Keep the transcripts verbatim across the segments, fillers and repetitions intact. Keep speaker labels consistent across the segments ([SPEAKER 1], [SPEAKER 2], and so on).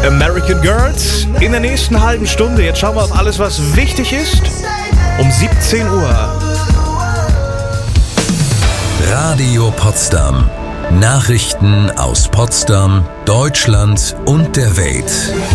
[SPEAKER 1] American Girls in der nächsten halben Stunde. Jetzt schauen wir auf alles, was wichtig ist. Um siebzehn Uhr.
[SPEAKER 2] Radio Potsdam. Nachrichten aus Potsdam, Deutschland und der Welt.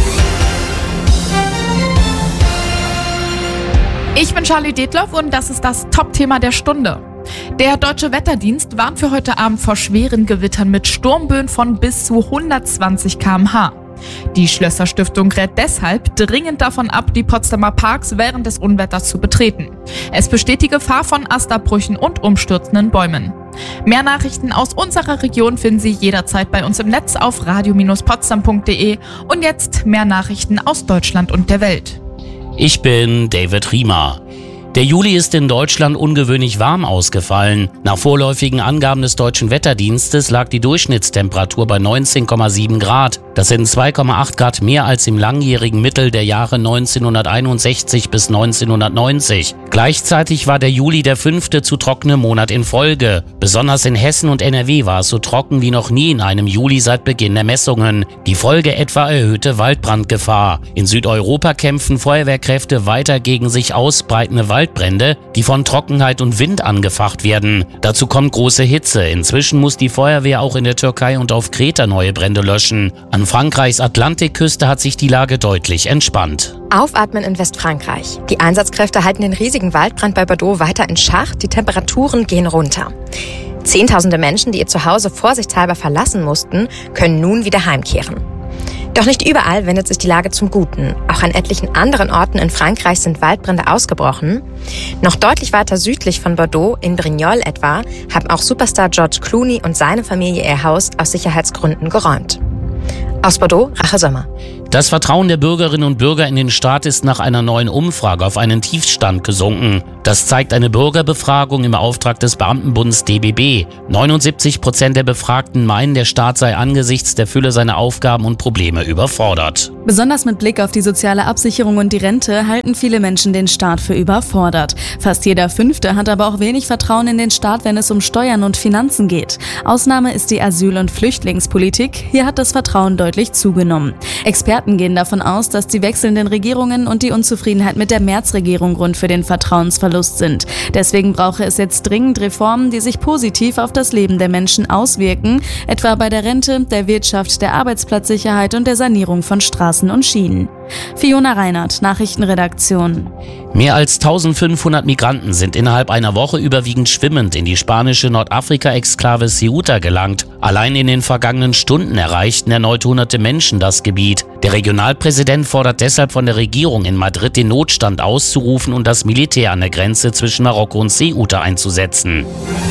[SPEAKER 3] Ich bin Charlie Detloff und das ist das Top-Thema der Stunde. Der Deutsche Wetterdienst warnt für heute Abend vor schweren Gewittern mit Sturmböen von bis zu hundertzwanzig Kilometer pro Stunde. Die Schlösser Stiftung rät deshalb dringend davon ab, die Potsdamer Parks während des Unwetters zu betreten. Es besteht die Gefahr von Astabbrüchen und umstürzenden Bäumen. Mehr Nachrichten aus unserer Region finden Sie jederzeit bei uns im Netz auf radio Bindestrich potsdam punkt de. Und jetzt mehr Nachrichten aus Deutschland und der Welt.
[SPEAKER 4] Ich bin David Riemer. Der Juli ist in Deutschland ungewöhnlich warm ausgefallen. Nach vorläufigen Angaben des Deutschen Wetterdienstes lag die Durchschnittstemperatur bei neunzehn Komma sieben Grad. Das sind zwei Komma acht Grad mehr als im langjährigen Mittel der Jahre neunzehnhunderteinundsechzig bis neunzehnhundertneunzig. Gleichzeitig war der Juli der fünfte zu trockene Monat in Folge. Besonders in Hessen und N R W war es so trocken wie noch nie in einem Juli seit Beginn der Messungen. Die Folge etwa erhöhte Waldbrandgefahr. In Südeuropa kämpfen Feuerwehrkräfte weiter gegen sich ausbreitende Waldbrände, die von Trockenheit und Wind angefacht werden. Dazu kommt große Hitze. Inzwischen muss die Feuerwehr auch in der Türkei und auf Kreta neue Brände löschen. An Frankreichs Atlantikküste hat sich die Lage deutlich entspannt.
[SPEAKER 5] Aufatmen in Westfrankreich. Die Einsatzkräfte halten den riesigen Waldbrand bei Bordeaux weiter in Schach. Die Temperaturen gehen runter. Zehntausende Menschen, die ihr Zuhause vorsichtshalber verlassen mussten, können nun wieder heimkehren. Doch nicht überall wendet sich die Lage zum Guten. Auch an etlichen anderen Orten in Frankreich sind Waldbrände ausgebrochen. Noch deutlich weiter südlich von Bordeaux, in Brignoles etwa, haben auch Superstar George Clooney und seine Familie ihr Haus aus Sicherheitsgründen geräumt. Aus Bordeaux, Rache Sommer.
[SPEAKER 4] Das Vertrauen der Bürgerinnen und Bürger in den Staat ist nach einer neuen Umfrage auf einen Tiefstand gesunken. Das zeigt eine Bürgerbefragung im Auftrag des Beamtenbunds D B B. neunundsiebzig Prozent der Befragten meinen, der Staat sei angesichts der Fülle seiner Aufgaben und Probleme überfordert.
[SPEAKER 6] Besonders mit Blick auf die soziale Absicherung und die Rente halten viele Menschen den Staat für überfordert. Fast jeder Fünfte hat aber auch wenig Vertrauen in den Staat, wenn es um Steuern und Finanzen geht. Ausnahme ist die Asyl- und Flüchtlingspolitik. Hier hat das Vertrauen deutlich zugenommen. Experten gehen davon aus, dass die wechselnden Regierungen und die Unzufriedenheit mit der Merz-Regierung Grund für den Vertrauensverlust sind. Deswegen brauche es jetzt dringend Reformen, die sich positiv auf das Leben der Menschen auswirken, etwa bei der Rente, der Wirtschaft, der Arbeitsplatzsicherheit und der Sanierung von Straßen und Schienen. Fiona Reinhardt, Nachrichtenredaktion.
[SPEAKER 4] Mehr als eintausendfünfhundert Migranten sind innerhalb einer Woche überwiegend schwimmend in die spanische Nordafrika-Exklave Ceuta gelangt. Allein in den vergangenen Stunden erreichten erneut hunderte Menschen das Gebiet. Der Regionalpräsident fordert deshalb von der Regierung in Madrid, den Notstand auszurufen und das Militär an der Grenze zwischen Marokko und Ceuta einzusetzen.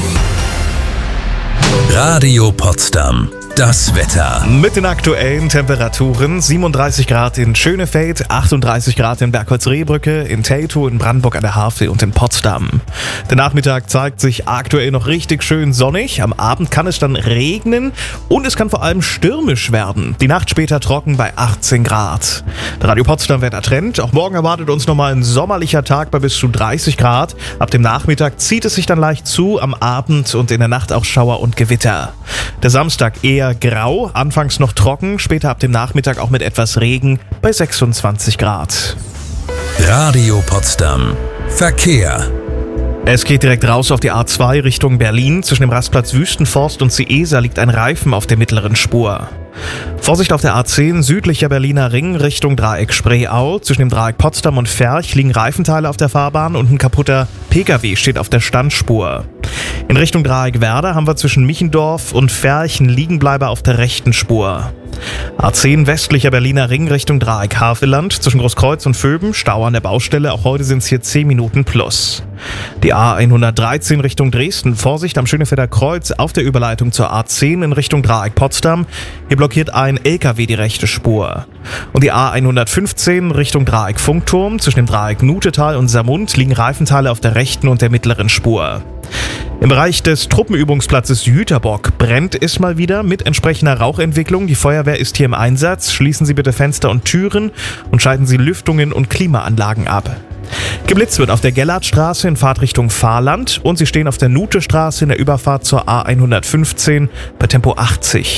[SPEAKER 2] Radio Potsdam. Das Wetter.
[SPEAKER 1] Mit den aktuellen Temperaturen: siebenunddreißig Grad in Schönefeld, achtunddreißig Grad in Bergholz-Rehbrücke, in Teltow, in Brandenburg an der Havel und in Potsdam. Der Nachmittag zeigt sich aktuell noch richtig schön sonnig. Am Abend kann es dann regnen und es kann vor allem stürmisch werden. Die Nacht später trocken bei achtzehn Grad. Der Radio Potsdam Wettertrend. Auch morgen erwartet uns nochmal ein sommerlicher Tag bei bis zu dreißig Grad. Ab dem Nachmittag zieht es sich dann leicht zu, am Abend und in der Nacht auch Schauer und Gewitter. Der Samstag eher grau, anfangs noch trocken, später ab dem Nachmittag auch mit etwas Regen bei sechsundzwanzig Grad.
[SPEAKER 2] Radio Potsdam. Verkehr.
[SPEAKER 1] Es geht direkt raus auf die A zwei Richtung Berlin. Zwischen dem Rastplatz Wüstenforst und Ciesa liegt ein Reifen auf der mittleren Spur. Vorsicht auf der A zehn, südlicher Berliner Ring Richtung Dreieck Spreeau. Zwischen dem Dreieck Potsdam und Ferch liegen Reifenteile auf der Fahrbahn und ein kaputter P K W steht auf der Standspur. In Richtung Dreieck Werder haben wir zwischen Michendorf und Ferch einen Liegenbleiber auf der rechten Spur. A zehn westlicher Berliner Ring Richtung Dreieck Havelland, zwischen Großkreuz und Vöben, Stau an der Baustelle, auch heute sind es hier zehn Minuten plus. Die A hundertdreizehn Richtung Dresden, Vorsicht am Schönefelder Kreuz auf der Überleitung zur A zehn in Richtung Dreieck Potsdam, hier blockiert ein L K W die rechte Spur. Und die A hundertfünfzehn Richtung Dreieck Funkturm, zwischen dem Dreieck Nutetal und Samund liegen Reifenteile auf der rechten und der mittleren Spur. Im Bereich des Truppenübungsplatzes Jüterbock brennt es mal wieder mit entsprechender Rauchentwicklung. Die Feuerwehr ist hier im Einsatz. Schließen Sie bitte Fenster und Türen und schalten Sie Lüftungen und Klimaanlagen ab. Geblitzt wird auf der Gellertstraße in Fahrtrichtung Fahrland und Sie stehen auf der Nutestraße in der Überfahrt zur A hundertfünfzehn bei Tempo achtzig.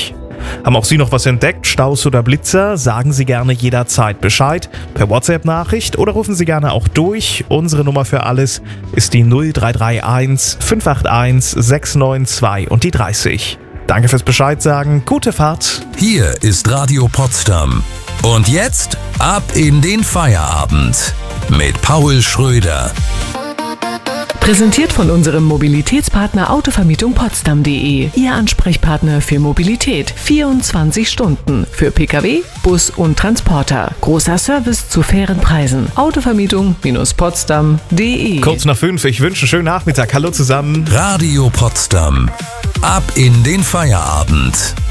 [SPEAKER 1] Haben auch Sie noch was entdeckt, Staus oder Blitzer? Sagen Sie gerne jederzeit Bescheid, per WhatsApp-Nachricht oder rufen Sie gerne auch durch. Unsere Nummer für alles ist die null drei drei eins fünf acht eins sechs neun zwei und die dreißig. Danke fürs Bescheid sagen, gute Fahrt.
[SPEAKER 2] Hier ist Radio Potsdam. Und jetzt ab in den Feierabend mit Paul Schröder.
[SPEAKER 7] Präsentiert von unserem Mobilitätspartner Autovermietung Potsdam punkt de. Ihr Ansprechpartner für Mobilität. vierundzwanzig Stunden. Für Pkw, Bus und Transporter. Großer Service zu fairen Preisen. Autovermietung Potsdam punkt de.
[SPEAKER 1] Kurz nach fünf, ich wünsche einen schönen Nachmittag. Hallo zusammen.
[SPEAKER 2] Radio Potsdam. Ab in den Feierabend.